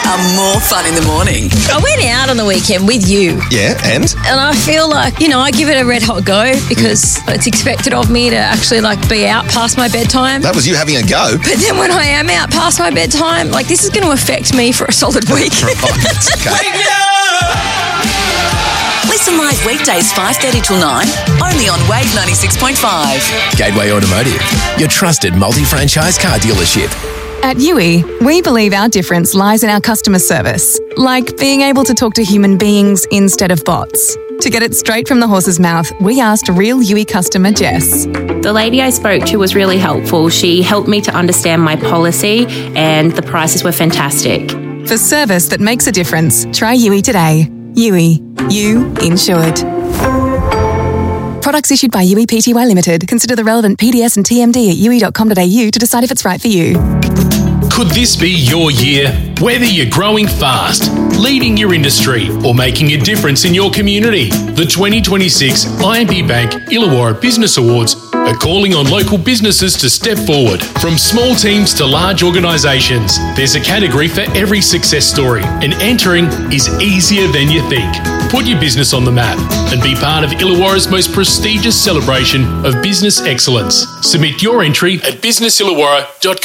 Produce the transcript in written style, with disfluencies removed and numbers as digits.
are more fun in the morning. I went out on the weekend with you. Yeah, and I feel like, I give it a red hot go because it's expected of me to actually be out past my bedtime. that was you having a go. But then when I am out past my bedtime, this is going to affect me for a solid week. Right, okay. Listen live weekdays 5:30 till 9, only on Wave 96.5. Gateway Automotive, your trusted multi-franchise car dealership. At Yui, we believe our difference lies in our customer service, like being able to talk to human beings instead of bots. To get it straight from the horse's mouth, we asked real Yui customer Jess. The lady I spoke to was really helpful. She helped me to understand my policy and the prices were fantastic. For service that makes a difference, try Yui today. Yui, you insured. Products issued by Yui Pty Limited. Consider the relevant PDS and TMD at yui.com.au to decide if it's right for you. Could this be your year? Whether you're growing fast, leading your industry, or making a difference in your community, the 2026 IMP Bank Illawarra Business Awards are calling on local businesses to step forward. From small teams to large organisations, there's a category for every success story, and entering is easier than you think. Put your business on the map and be part of Illawarra's most prestigious celebration of business excellence. Submit your entry at businessillawarra.com.au.